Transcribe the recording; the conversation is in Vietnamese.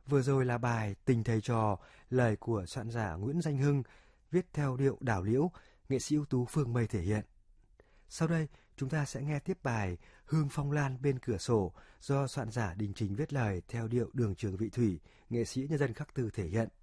Vừa rồi là bài Tình thầy trò, lời của soạn giả Nguyễn Danh Hưng, viết theo điệu đảo liễu, nghệ sĩ ưu tú Phương Mây thể hiện. Sau đây, chúng ta sẽ nghe tiếp bài Hương phong lan bên cửa sổ do soạn giả Đình Chính viết lời theo điệu Đường Trường Vị Thủy, nghệ sĩ nhân dân Khắc Tư thể hiện.